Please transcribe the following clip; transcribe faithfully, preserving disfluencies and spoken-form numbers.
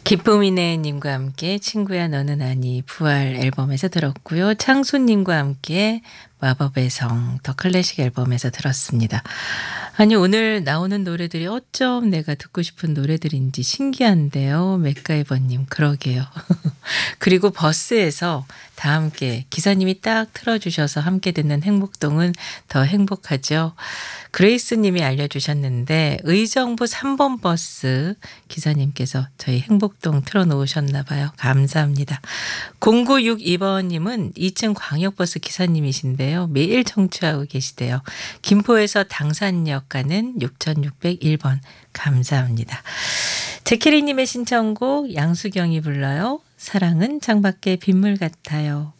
기쁨이네 님과 함께 친구야 너는 아니 부활 앨범에서 들었고요. 창수님과 함께 마법의 성 더 클래식 앨범에서 들었습니다. 아니 오늘 나오는 노래들이 어쩜 내가 듣고 싶은 노래들인지 신기한데요. 맥가이버님 그러게요. 그리고 버스에서 다 함께 기사님이 딱 틀어주셔서 함께 듣는 행복동은 더 행복하죠. 그레이스님이 알려주셨는데 의정부 삼 번 버스 기사님께서 저희 행복동 틀어놓으셨나 봐요. 감사합니다. 공구육이 번님은 이 층 광역버스 기사님이신데요. 매일 청취하고 계시대요. 김포에서 당산역 가는 육천육백일 번 감사합니다. 제키리님의 신청곡 양수경이 불러요. 사랑은 창밖의 빗물 같아요.